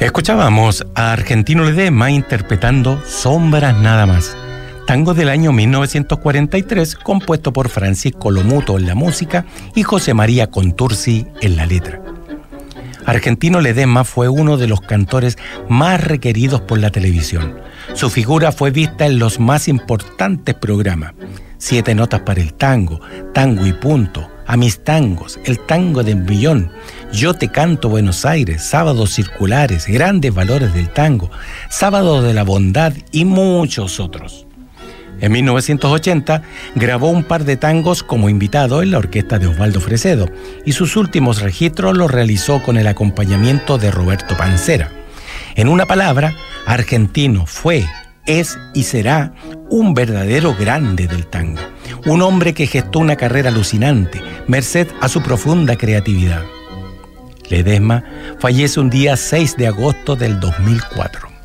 Escuchábamos a Argentino Ledesma interpretando Sombras Nada Más, tango del año 1943 compuesto por Francisco Lomuto en la música y José María Contursi en la letra. Argentino Ledesma fue uno de los cantores más requeridos por la televisión. Su figura fue vista en los más importantes programas: 7 notas para el tango, Tango y Punto, A mis tangos, El tango del millón, Yo te canto Buenos Aires, Sábados circulares, Grandes valores del tango, Sábado de la bondad y muchos otros. En 1980 grabó un par de tangos como invitado en la orquesta de Osvaldo Fresedo y sus últimos registros los realizó con el acompañamiento de Roberto Pancera. En una palabra, Argentino fue, es y será un verdadero grande del tango. Un hombre que gestó una carrera alucinante, merced a su profunda creatividad. Ledesma fallece un día 6 de agosto del 2004.